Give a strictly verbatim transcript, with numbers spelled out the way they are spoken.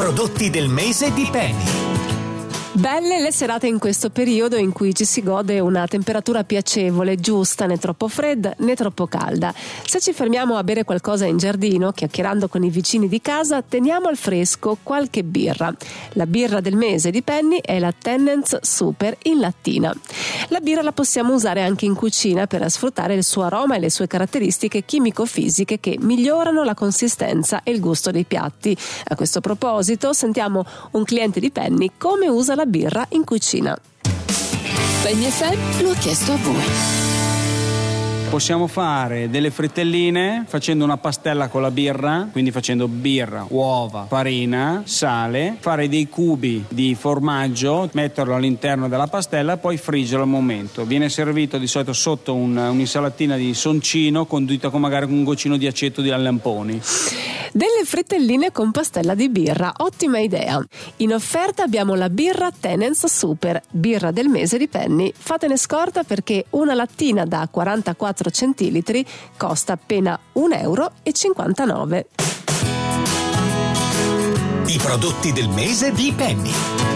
prodotti del mese di Penny. Belle le serate in questo periodo in cui ci si gode una temperatura piacevole, giusta, né troppo fredda né troppo calda. Se ci fermiamo a bere qualcosa in giardino, chiacchierando con i vicini di casa, teniamo al fresco qualche birra. La birra del mese di Penny è la Tennent's Super in lattina. La birra la possiamo usare anche in cucina per sfruttare il suo aroma e le sue caratteristiche chimico-fisiche che migliorano la consistenza e il gusto dei piatti. A questo proposito sentiamo un cliente di Penny come usa la birra in cucina. Penny F M lo ha chiesto a voi. Possiamo fare delle frittelline facendo una pastella con la birra, quindi facendo birra, uova, farina, sale, fare dei cubi di formaggio, metterlo all'interno della pastella e poi friggerlo al momento. Viene servito di solito sotto un, un'insalatina di soncino condita con magari un goccino di aceto di lamponi. Delle frittelline con pastella di birra, ottima idea. In offerta abbiamo la birra Tennent's Super, birra del mese di Penny. Fatene scorta perché una lattina da quarantaquattro centilitri costa appena un euro e cinquantanove. I prodotti del mese di Penny.